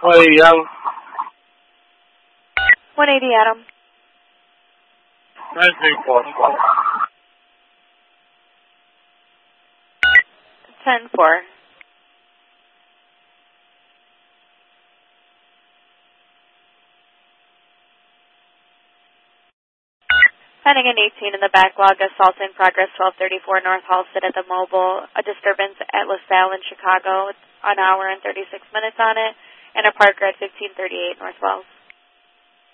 Young. 180 Adam. 934. 10-4. Pending an 18 in the backlog, assault in progress 1234 North Halsted at the Mobile, a disturbance at LaSalle in Chicago, an hour and 36 minutes on it, and a Parker at 1538 North Wells.